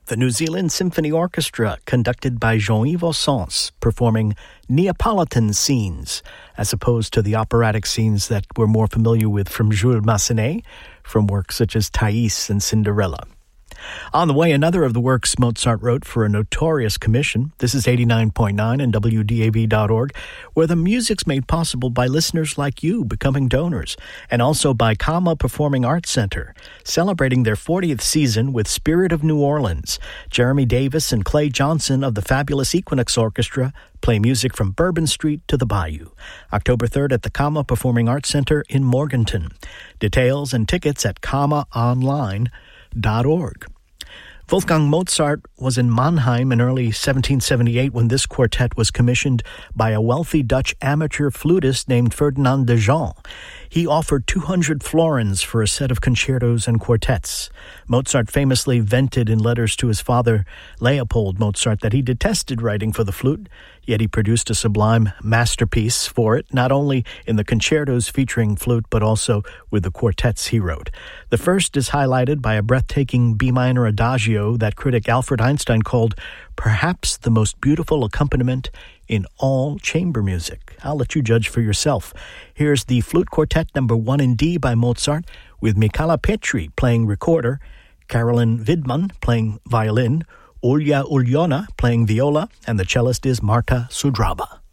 The New Zealand Symphony Orchestra, conducted by Jean-Yves Sens, performing Neapolitan scenes, as opposed to the operatic scenes that we're more familiar with from Jules Massenet, from works such as Thais and Cinderella. On the way, another of the works Mozart wrote for a notorious commission. This is 89.9 and WDAV.org, where the music's made possible by listeners like you becoming donors, and also by Kama Performing Arts Center, celebrating their 40th season with Spirit of New Orleans. Jeremy Davis and Clay Johnson of the fabulous Equinox Orchestra play music from Bourbon Street to the Bayou. October 3rd at the Kama Performing Arts Center in Morganton. Details and tickets at kamaonline.org. Wolfgang Mozart was in Mannheim in early 1778 when this quartet was commissioned by a wealthy Dutch amateur flutist named Ferdinand de Jong. He offered 200 florins for a set of concertos and quartets. Mozart famously vented in letters to his father, Leopold Mozart, that he detested writing for the flute, yet he produced a sublime masterpiece for it, not only in the concertos featuring flute, but also with the quartets he wrote. The first is highlighted by a breathtaking B-minor adagio that critic Alfred Einstein called perhaps the most beautiful accompaniment in all chamber music. I'll let you judge for yourself. Here's the Flute Quartet No. 1 in D by Mozart, with Michala Petri playing recorder, Carolyn Widman playing violin, Ulya Ulyona playing viola, and the cellist is Marta Sudraba.